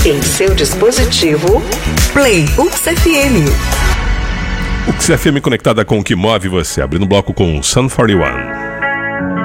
Em seu dispositivo, Play UX FM. UX FM conectada com o que move você. Abrindo o bloco com Sun 41.